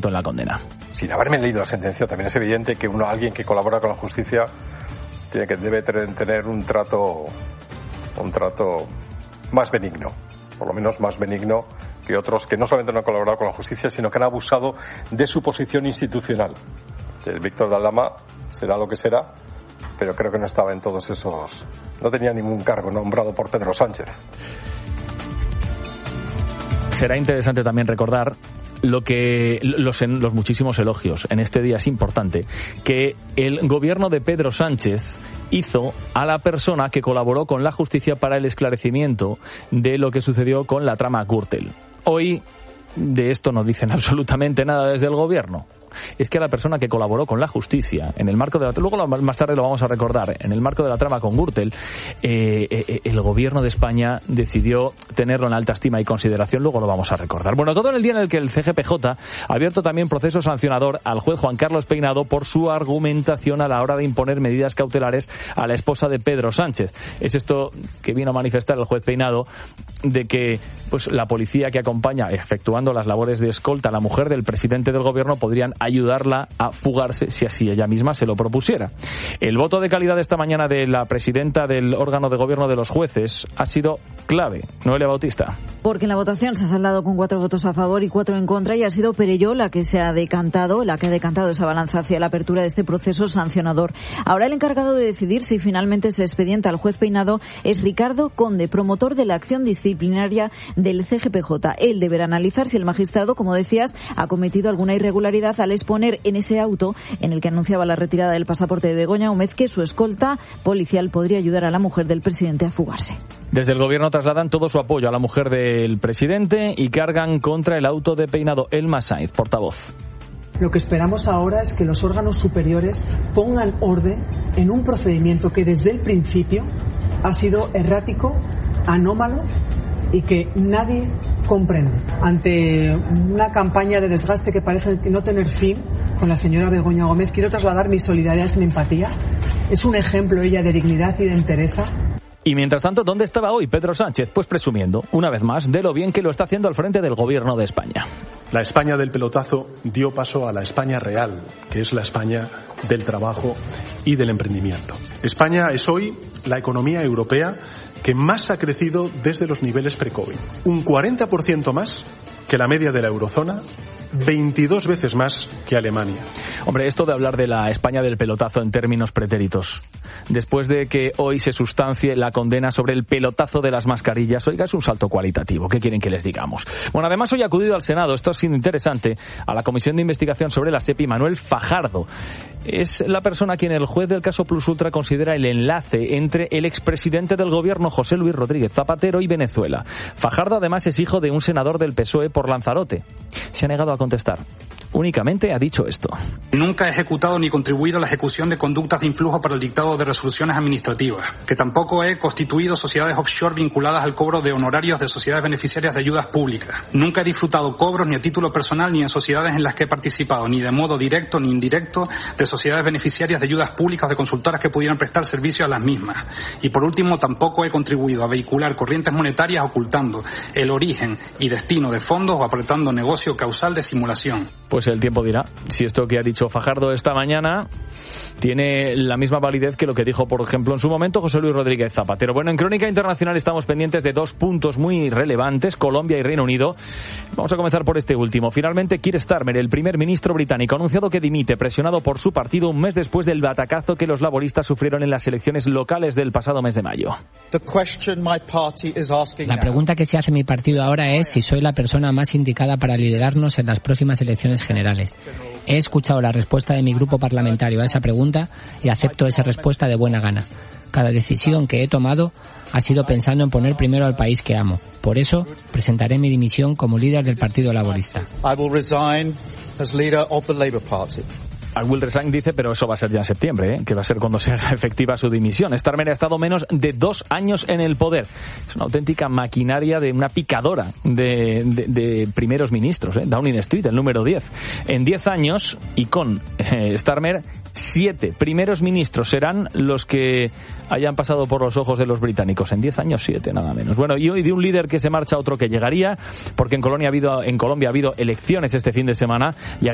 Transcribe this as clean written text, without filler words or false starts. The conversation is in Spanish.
en la condena. Sin haberme leído la sentencia, también es evidente que alguien que colabora con la justicia debe tener un trato más benigno, por lo menos más benigno que otros que no solamente no han colaborado con la justicia, sino que han abusado de su posición institucional. El Víctor de Aldama será lo que será, pero creo que no estaba en todos esos... No tenía ningún cargo nombrado por Pedro Sánchez. Será interesante también recordar los muchísimos elogios en este día. Es importante que el gobierno de Pedro Sánchez hizo a la persona que colaboró con la justicia para el esclarecimiento de lo que sucedió con la trama Gürtel. Hoy de esto no dicen absolutamente nada desde el gobierno. Es que a la persona que colaboró con la justicia en el marco de luego más tarde lo vamos a recordar, en el marco de la trama con Gürtel, el gobierno de España decidió tenerlo en alta estima y consideración. Luego lo vamos a recordar. Bueno, todo en el día en el que el CGPJ ha abierto también proceso sancionador al juez Juan Carlos Peinado por su argumentación a la hora de imponer medidas cautelares a la esposa de Pedro Sánchez. Es esto que vino a manifestar el juez Peinado, de que pues la policía que acompaña efectuando las labores de escolta a la mujer del presidente del gobierno podrían ayudarla a fugarse si así ella misma se lo propusiera. El voto de calidad esta mañana de la presidenta del órgano de gobierno de los jueces ha sido clave. Noelia Bautista. Porque en la votación se ha saldado con 4 votos a favor y 4 en contra, y ha sido Perelló la que ha decantado esa balanza hacia la apertura de este proceso sancionador. Ahora el encargado de decidir si finalmente se expedienta al juez Peinado es Ricardo Conde, promotor de la acción disciplinaria del CGPJ. Él deberá analizar si el magistrado, como decías, ha cometido alguna irregularidad al exponer en ese auto en el que anunciaba la retirada del pasaporte de Begoña Gómez que su escolta policial podría ayudar a la mujer del presidente a fugarse. Desde el gobierno trasladan todo su apoyo a la mujer del presidente y cargan contra el auto de Peinado. Elma Sainz, portavoz. Lo que esperamos ahora es que los órganos superiores pongan orden en un procedimiento que desde el principio ha sido errático, anómalo y que nadie comprende. Ante una campaña de desgaste que parece no tener fin con la señora Begoña Gómez, quiero trasladar mi solidaridad y mi empatía. Es un ejemplo ella de dignidad y de entereza. Y mientras tanto, ¿dónde estaba hoy Pedro Sánchez? Pues presumiendo, una vez más, de lo bien que lo está haciendo al frente del gobierno de España. La España del pelotazo dio paso a la España real, que es la España del trabajo y del emprendimiento. España es hoy la economía europea que más ha crecido desde los niveles pre-COVID. Un 40% más que la media de la eurozona, 22 veces más que Alemania. Hombre, esto de hablar de la España del pelotazo en términos pretéritos, después de que hoy se sustancie la condena sobre el pelotazo de las mascarillas, oiga, es un salto cualitativo. ¿Qué quieren que les digamos? Bueno, además hoy ha acudido al Senado, esto ha sido interesante, a la Comisión de Investigación sobre la SEPI, Manuel Fajardo. Es la persona a quien el juez del caso Plus Ultra considera el enlace entre el expresidente del gobierno, José Luis Rodríguez Zapatero, y Venezuela. Fajardo además es hijo de un senador del PSOE por Lanzarote. Se ha negado a contestar. Únicamente ha dicho esto. Nunca he ejecutado ni contribuido a la ejecución de conductas de influjo para el dictado de resoluciones administrativas, que tampoco he constituido sociedades offshore vinculadas al cobro de honorarios de sociedades beneficiarias de ayudas públicas. Nunca he disfrutado cobros ni a título personal ni en sociedades en las que he participado, ni de modo directo ni indirecto, de sociedades beneficiarias de ayudas públicas o de consultoras que pudieran prestar servicio a las mismas. Y por último, tampoco he contribuido a vehicular corrientes monetarias ocultando el origen y destino de fondos o apretando negocio causal de simulación. Pues el tiempo dirá si esto que ha dicho Fajardo esta mañana tiene la misma validez que lo que dijo, por ejemplo, en su momento José Luis Rodríguez Zapatero. Bueno, en Crónica Internacional estamos pendientes de 2 puntos muy relevantes, Colombia y Reino Unido. Vamos a comenzar por este último. Finalmente, Keir Starmer, el primer ministro británico, ha anunciado que dimite, presionado por su partido un mes después del batacazo que los laboristas sufrieron en las elecciones locales del pasado mes de mayo. La pregunta que se hace mi partido ahora es si soy la persona más indicada para liderarnos en las próximas elecciones generales. He escuchado la respuesta de mi grupo parlamentario a esa pregunta y acepto esa respuesta de buena gana. Cada decisión que he tomado ha sido pensando en poner primero al país que amo. Por eso, presentaré mi dimisión como líder del Partido Laborista. I will resign dice, pero eso va a ser ya en septiembre, que va a ser cuando se haga efectiva su dimisión. Starmer ha estado menos de 2 años en el poder. Es una auténtica maquinaria de una picadora de primeros ministros, Downing Street, el número 10. En 10 años, y con Starmer, 7 primeros ministros serán los que hayan pasado por los ojos de los británicos. En 10 años, 7, nada menos. Bueno, y hoy de un líder que se marcha a otro que llegaría, porque en Colombia ha habido elecciones este fin de semana, y